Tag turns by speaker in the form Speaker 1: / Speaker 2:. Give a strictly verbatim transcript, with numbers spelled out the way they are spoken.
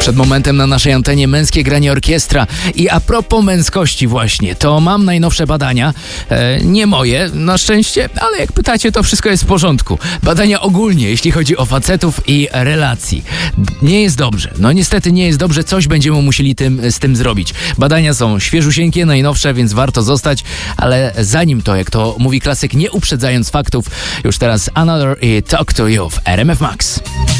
Speaker 1: Przed momentem na naszej antenie męskie granie orkiestra. I a propos męskości właśnie, to mam najnowsze badania. E, nie moje, na szczęście, ale jak pytacie, to wszystko jest w porządku. Badania ogólnie, jeśli chodzi o facetów i relacji. Nie jest dobrze. No niestety nie jest dobrze. Coś będziemy musieli tym, z tym zrobić. Badania są świeżusieńkie, najnowsze, więc warto zostać. Ale zanim to, jak to mówi klasyk, nie uprzedzając faktów, już teraz Another i Talk to You w R M F Max.